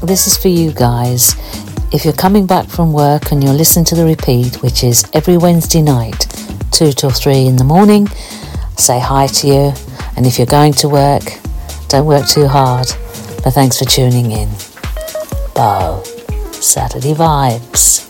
this is for you guys. If you're coming back from work and you're listening to the repeat, which is every Wednesday night, 2 till 3 in the morning, say hi to you. And if you're going to work, don't work too hard. But thanks for tuning in. Bo, Saturday Vibes.